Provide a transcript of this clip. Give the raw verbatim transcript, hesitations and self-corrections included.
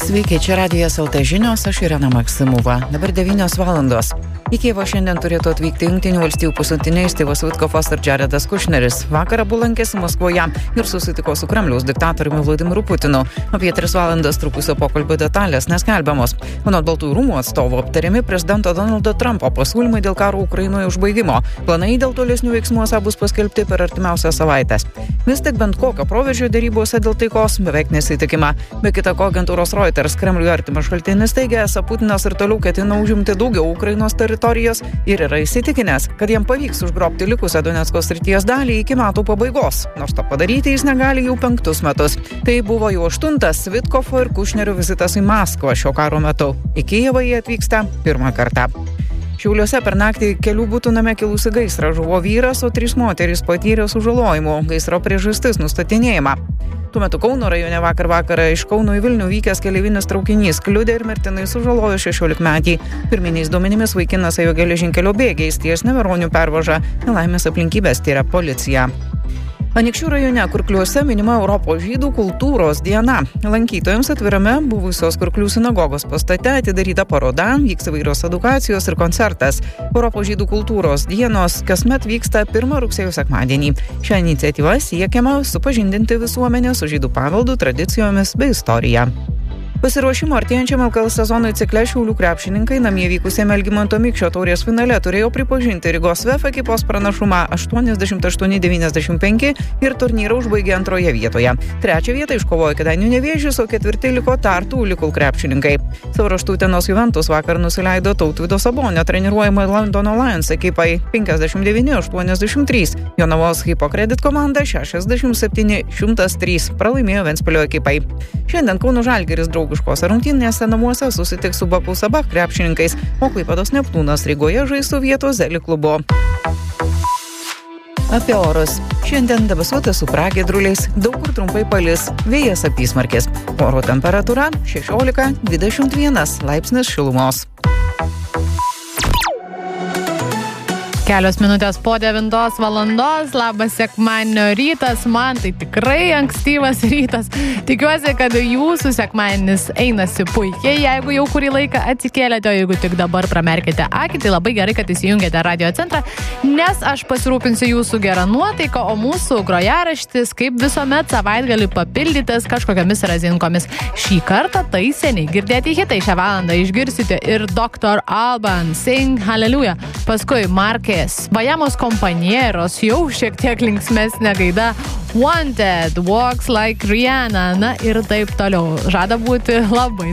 Sveiki, čia Radijas L T žinios, aš Irena Maksimova. Dabar devynios valandos. Į Kijevą šiandien turėtų atvykti Jungtinių valstijų pasiuntiniai Styvas Vitkovas ir Jaredas Kušneris. Vakar abu lankėsi Maskvoje ir susitiko su Kremliaus diktatoriumi Vladimiru Putinu. Apie tris valandas trukusio pokalbio detalės neskelbiamos. Anot Baltųjų rūmų atstovų aptariami prezidento Donaldo Trumpo pasiūlymai dėl karo Ukrainoje užbaigimo. Planai dėl tolesnių veiksmų esą bus paskelbti per artimiausias savaitės. Vis tik bent kokio proveržio derybose dėl taikos beveik nesitikima. Be kita ko, agentūros Reuters Kremliui artimas šaltinis teigia, esą Putinas ir toliau ketina užimti daugiau Ukrainos teritorijos ir yra įsitikinęs, kad jam pavyks užgrobti likusią Donecko srities dalį iki metų pabaigos, nors to padaryti jis negali jau penktus metus. Tai buvo jau aštuntas Vitkovo ir Kušnerio vizitas į Maskvą šio karo metu. Į Kijevą jie atvyksta pirmą kartą. Šiauliuose per naktį kelių butų name kilusi gaisrą žuvo vyras, o trys moterys patyrė sužalojimų. Gaisro priežastis nustatinėjama. Tuo metu Kauno rajone vakar vakarą iš Kauno į Vilnių vykęs keleivinis traukinys kliudė ir mirtinai sužalojo šešiolikmetį. Pirminiais duomenimis vaikinas ėjo geležinkelio bėgiais ties Neveronių pervažą. Nelaimės aplinkybės tyria policija. Anykščių rajone Kurkliuose minima Europos žydų kultūros diena. Lankytojams atvirame buvusios Kurklių sinagogos pastate atidaryta paroda, vyks įvairios edukacijos ir koncertas. Europos žydų kultūros dienos kasmet vyksta pirmą rugsėjo sekmadienį. Šią iniciatyvą siekiama supažindinti visuomenę su žydų paveldu, tradicijomis bei istorija. Pasiruošimo artėjančiam L K L sezonui cikle Šiaulių krepšininkai namie vykusiame Algimanto Mikšio taurės finale turėjo pripažinti Rygos VEF ekipos pranašumą aštuoniasdešimt aštuoni devyniasdešimt penki ir turnyrą užbaigė antroje vietoje. Trečią vietą iškovojo Kėdainių Nevėžis, o ketvirti liko Tartu Likul krepšininkai. Savo ruožtu Utenos Juventus vakar nusileido Tautvydo Sabonio treniruojamai Londono Lions ekipai penkiasdešimt devyni aštuoniasdešimt trys. Jonavos Hypokredit komanda šešiasdešimt septyni šimtas trys pralaimėjo Ventspilio ekipai. Šiandien Kauno Žalgiris draugiškose rungtynėse namuose susitiks su Baku Sabah krepšininkais, o Klaipėdos Neptūnas Rygoje žais su vietos Zeli klubu. Apie orus. Šiandien debesuota su pragiedruliais, daug kur trumpai palis, vėjas apysmarkis. Oro temperatūra šešiolika dvidešimt vienas laipsnis šilumos. Kelios minutės po devintos valandos, labas sekmadienio rytas, man tai tikrai ankstyvas rytas. Tikiuosi, kad jūsų sekmadienis einasi puikiai, jeigu jau kurį laiką atsikėlėte, o jeigu tik dabar pramerkite akį, tai labai gerai, kad įsijungėte radio centrą, nes aš pasirūpinsiu jūsų gerą nuotaiką, o mūsų grojaraštis, kaip visuomet, savaitgalį papildytas kažkokiamis razinkomis. Šį kartą tai seniai girdėti hitai. Šią valandą išgirsite ir doktor Alban, Sing Hallelujah, paskui Markė Vajamos Compañeros, jau šiek tiek linksmesnė gaida, Wanted, Walks Like Rihanna, na ir taip toliau. Žada būti labai